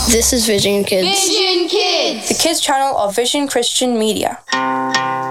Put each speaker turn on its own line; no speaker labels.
This is Vision Kids.
Vision Kids!
The kids channel of Vision Christian Media.